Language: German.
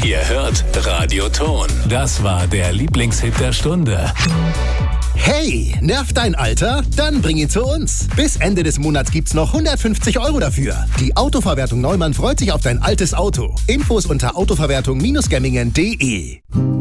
Ihr hört Radio Ton. Das war der Lieblingshit der Stunde. Hey, nervt dein Alter? Dann bring ihn zu uns. Bis Ende des Monats gibt's noch 150 € dafür. Die Autoverwertung Neumann freut sich auf dein altes Auto. Infos unter autoverwertung-gemmingen.de.